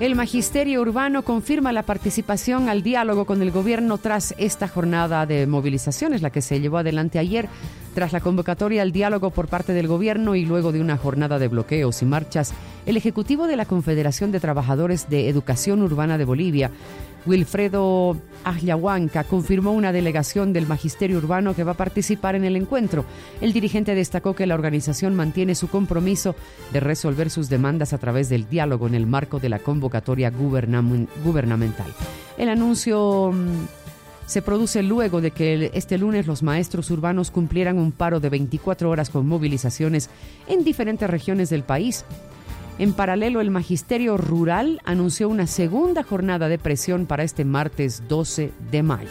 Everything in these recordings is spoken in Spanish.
El Magisterio Urbano confirma la participación al diálogo con el gobierno tras esta jornada de movilizaciones, la que se llevó adelante ayer, tras la convocatoria al diálogo por parte del gobierno y luego de una jornada de bloqueos y marchas. El ejecutivo de la Confederación de Trabajadores de Educación Urbana de Bolivia, Wilfredo Agliahuanca, confirmó una delegación del Magisterio Urbano que va a participar en el encuentro. El dirigente destacó que la organización mantiene su compromiso de resolver sus demandas a través del diálogo en el marco de la convocatoria gubernamental. El anuncio se produce luego de que este lunes los maestros urbanos cumplieran un paro de 24 horas con movilizaciones en diferentes regiones del país. En paralelo, el Magisterio Rural anunció una segunda jornada de presión para este martes 12 de mayo.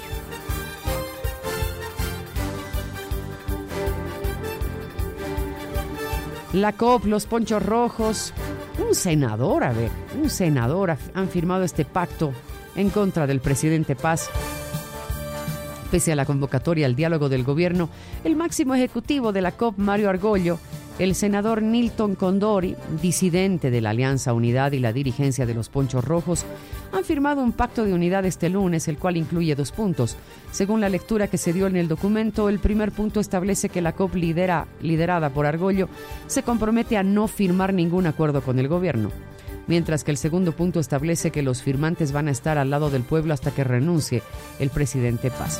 La COP, los Ponchos Rojos, un senador han firmado este pacto en contra del presidente Paz. Pese a la convocatoria al diálogo del gobierno, el máximo ejecutivo de la COP, Mario Argollo, el senador Nilton Condori, disidente de la Alianza Unidad y la dirigencia de los Ponchos Rojos, han firmado un pacto de unidad este lunes, el cual incluye 2 puntos. Según la lectura que se dio en el documento, el primer punto establece que la COP liderada por Argollo se compromete a no firmar ningún acuerdo con el gobierno, mientras que el segundo punto establece que los firmantes van a estar al lado del pueblo hasta que renuncie el presidente Paz.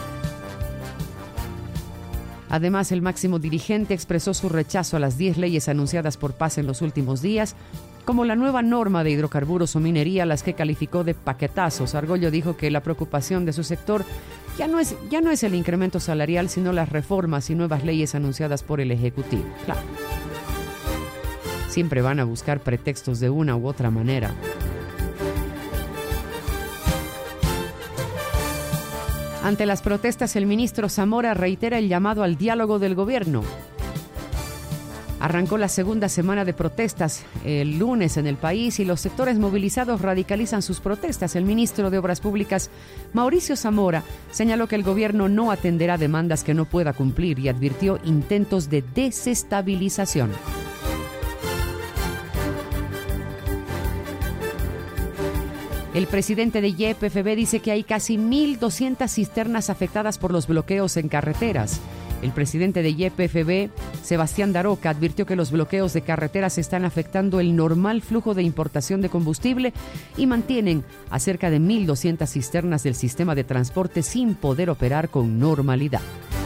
Además, el máximo dirigente expresó su rechazo a las 10 leyes anunciadas por Paz en los últimos días, como la nueva norma de hidrocarburos o minería, las que calificó de paquetazos. Argollo dijo que la preocupación de su sector ya no es el incremento salarial, sino las reformas y nuevas leyes anunciadas por el Ejecutivo. Claro, siempre van a buscar pretextos de una u otra manera. Ante las protestas, el ministro Zamora reitera el llamado al diálogo del gobierno. Arrancó la segunda semana de protestas el lunes en el país y los sectores movilizados radicalizan sus protestas. El ministro de Obras Públicas, Mauricio Zamora, señaló que el gobierno no atenderá demandas que no pueda cumplir y advirtió intentos de desestabilización. El presidente de YPFB dice que hay casi 1.200 cisternas afectadas por los bloqueos en carreteras. El presidente de YPFB, Sebastián Daroca, advirtió que los bloqueos de carreteras están afectando el normal flujo de importación de combustible y mantienen a cerca de 1.200 cisternas del sistema de transporte sin poder operar con normalidad.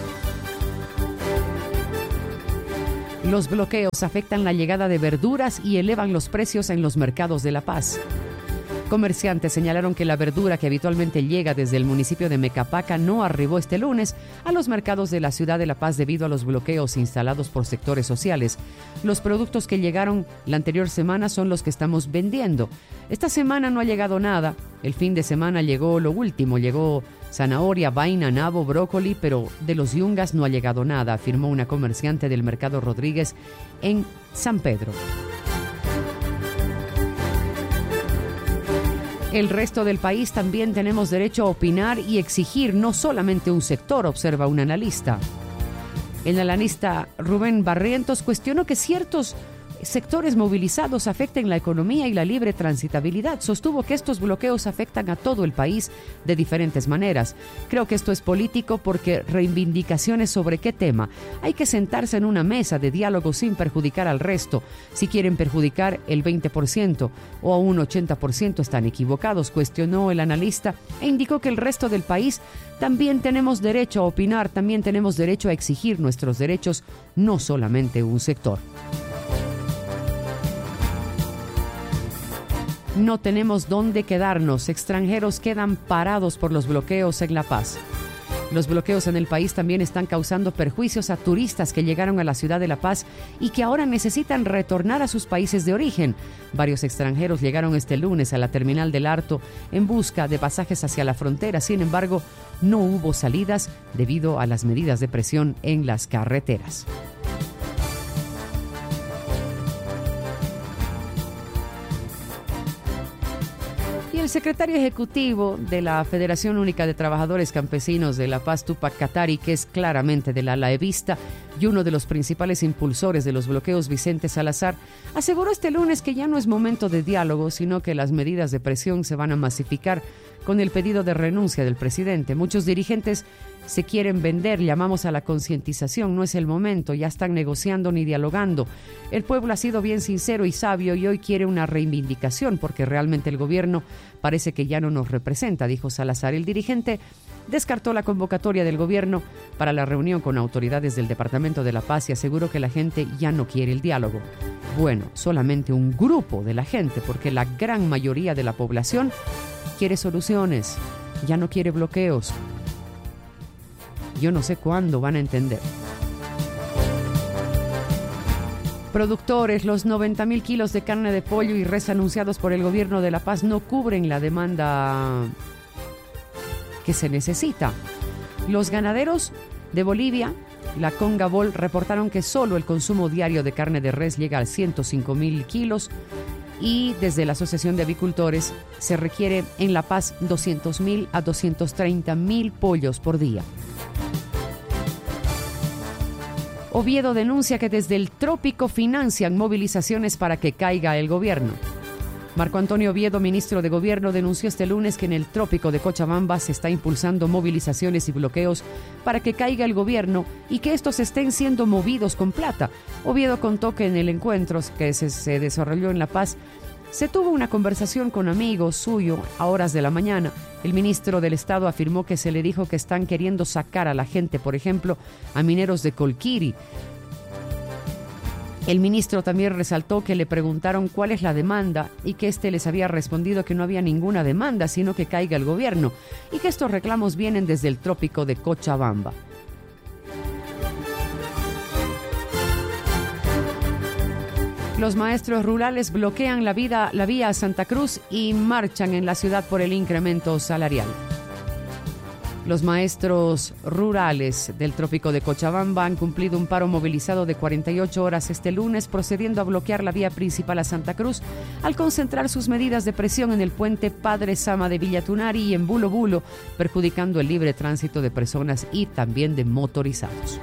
Los bloqueos afectan la llegada de verduras y elevan los precios en los mercados de La Paz. Comerciantes señalaron que la verdura que habitualmente llega desde el municipio de Mecapaca no arribó este lunes a los mercados de la ciudad de La Paz debido a los bloqueos instalados por sectores sociales. Los productos que llegaron la anterior semana son los que estamos vendiendo. Esta semana no ha llegado nada. El fin de semana llegó lo último. Llegó zanahoria, vaina, nabo, brócoli, pero de los yungas no ha llegado nada, afirmó una comerciante del Mercado Rodríguez en San Pedro. El resto del país también tenemos derecho a opinar y exigir, no solamente un sector, observa un analista. El analista Rubén Barrientos cuestionó que ciertos sectores movilizados afecten la economía y la libre transitabilidad. Sostuvo que estos bloqueos afectan a todo el país de diferentes maneras. Creo que esto es político porque reivindicaciones sobre qué tema. Hay que sentarse en una mesa de diálogo sin perjudicar al resto. Si quieren perjudicar el 20% o a un 80% están equivocados, cuestionó el analista e indicó que el resto del país también tenemos derecho a opinar, también tenemos derecho a exigir nuestros derechos, no solamente un sector. No tenemos dónde quedarnos. Extranjeros quedan parados por los bloqueos en La Paz. Los bloqueos en el país también están causando perjuicios a turistas que llegaron a la ciudad de La Paz y que ahora necesitan retornar a sus países de origen. Varios extranjeros llegaron este lunes a la terminal del Arto en busca de pasajes hacia la frontera. Sin embargo, no hubo salidas debido a las medidas de presión en las carreteras. El secretario ejecutivo de la Federación Única de Trabajadores Campesinos de La Paz, Tupac Katari, que es claramente del ala evista, y uno de los principales impulsores de los bloqueos, Vicente Salazar, aseguró este lunes que ya no es momento de diálogo, sino que las medidas de presión se van a masificar con el pedido de renuncia del presidente. Muchos dirigentes se quieren vender, llamamos a la concientización, no es el momento, ya están negociando ni dialogando. El pueblo ha sido bien sincero y sabio y hoy quiere una reivindicación porque realmente el gobierno parece que ya no nos representa, dijo Salazar. El dirigente descartó la convocatoria del gobierno para la reunión con autoridades del Departamento de La Paz y aseguró que la gente ya no quiere el diálogo. Bueno, solamente un grupo de la gente, porque la gran mayoría de la población quiere soluciones, ya no quiere bloqueos. Yo no sé cuándo van a entender. Productores, los 90,000 kilos de carne de pollo y res anunciados por el gobierno de La Paz no cubren la demanda que se necesita. Los ganaderos de Bolivia, la Congabol, reportaron que solo el consumo diario de carne de res llega a 105,000 kilos y desde la Asociación de Avicultores se requiere en La Paz 200,000 a 230,000 pollos por día. Oviedo denuncia que desde el trópico financian movilizaciones para que caiga el gobierno. Marco Antonio Oviedo, ministro de Gobierno, denunció este lunes que en el trópico de Cochabamba se está impulsando movilizaciones y bloqueos para que caiga el gobierno y que estos estén siendo movidos con plata. Oviedo contó que en el encuentro que se desarrolló en La Paz se tuvo una conversación con amigos suyos a horas de la mañana. El ministro del Estado afirmó que se le dijo que están queriendo sacar a la gente, por ejemplo, a mineros de Colquiri. El ministro también resaltó que le preguntaron cuál es la demanda y que éste les había respondido que no había ninguna demanda, sino que caiga el gobierno y que estos reclamos vienen desde el trópico de Cochabamba. Los maestros rurales bloquean la vía a Santa Cruz y marchan en la ciudad por el incremento salarial. Los maestros rurales del trópico de Cochabamba han cumplido un paro movilizado de 48 horas este lunes, procediendo a bloquear la vía principal a Santa Cruz, al concentrar sus medidas de presión en el puente Padre Sama de Villatunari y en Bulo Bulo, perjudicando el libre tránsito de personas y también de motorizados.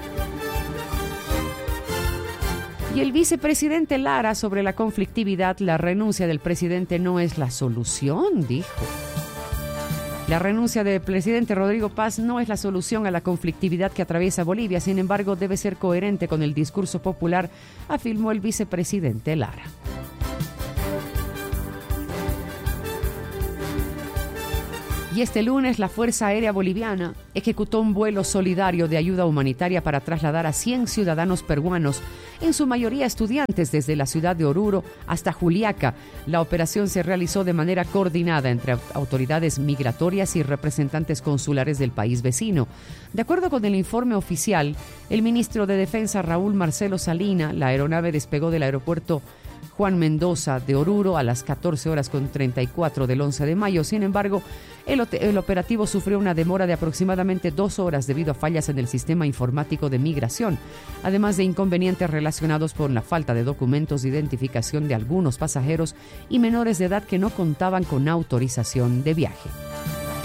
Y el vicepresidente Lara sobre la conflictividad, la renuncia del presidente no es la solución, dijo. La renuncia del presidente Rodrigo Paz no es la solución a la conflictividad que atraviesa Bolivia, sin embargo, debe ser coherente con el discurso popular, afirmó el vicepresidente Lara. Y este lunes la Fuerza Aérea Boliviana ejecutó un vuelo solidario de ayuda humanitaria para trasladar a 100 ciudadanos peruanos, en su mayoría estudiantes, desde la ciudad de Oruro hasta Juliaca. La operación se realizó de manera coordinada entre autoridades migratorias y representantes consulares del país vecino. De acuerdo con el informe oficial, el ministro de Defensa Raúl Marcelo Salina, la aeronave despegó del aeropuerto Juan Mendoza de Oruro a las 14:34 del 11 de mayo. Sin embargo, el operativo sufrió una demora de aproximadamente 2 horas debido a fallas en el sistema informático de migración, además de inconvenientes relacionados con la falta de documentos de identificación de algunos pasajeros y menores de edad que no contaban con autorización de viaje.